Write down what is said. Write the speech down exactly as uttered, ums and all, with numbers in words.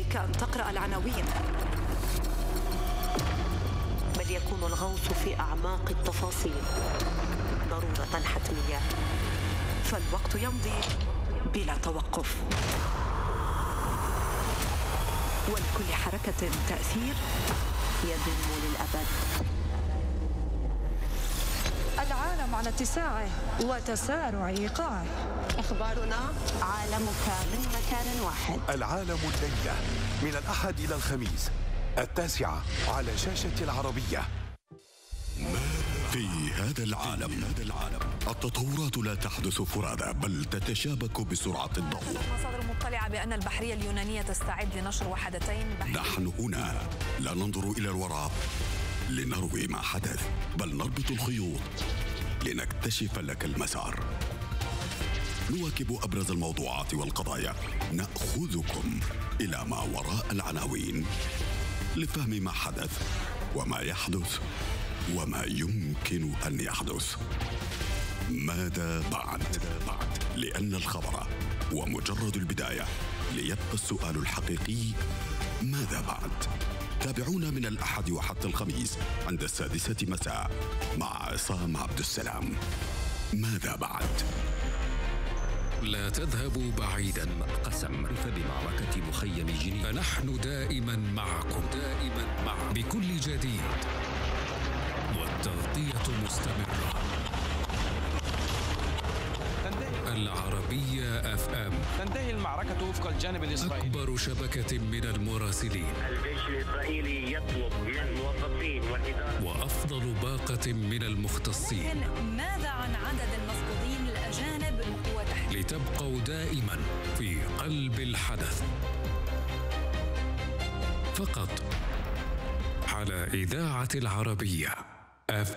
عليك أن تقرأ العناوين، بل يكون الغوص في أعماق التفاصيل ضرورة حتمية. فالوقت يمضي بلا توقف، ولكل حركة تأثير يدوم للأبد. العالم على اتساعه وتسارع إيقاعه. أخبارنا عالمك من مكان واحد. العالم الليلة من الأحد إلى الخميس التاسعة على شاشة العربية. في هذا العالم التطورات لا تحدث فرادى بل تتشابك بسرعة الضوء. مصادر مطلعة بأن البحرية اليونانية تستعد لنشر وحدتين بحرية. نحن هنا لا ننظر إلى الوراء لنروي ما حدث، بل نربط الخيوط لنكتشف لك المسار. نواكب أبرز الموضوعات والقضايا، نأخذكم إلى ما وراء العناوين لفهم ما حدث وما يحدث وما يمكن أن يحدث. ماذا بعد؟ لأن الخبر ومجرد البداية، ليبقى السؤال الحقيقي ماذا بعد؟ تابعونا من الأحد وحتى الخميس عند السادسة مساء مع عصام عبد السلام. ماذا بعد؟ لا تذهبوا بعيدا. قسم فبمعركة مخيم جنين، فنحن دائما معكم، دائما معكم بكل جديد، والتغطية مستمرة. العربية اف ام. تنتهي المعركة وفق الجانب الإسرائيلي. أكبر شبكة من المراسلين. الجيش الإسرائيلي يطلب من الموظفين والإدارة وأفضل باقة من المختصين. ماذا عن عدد المفقودين الأجانب وتحديد؟ لتبقوا دائما في قلب الحدث، فقط على إذاعة العربية اف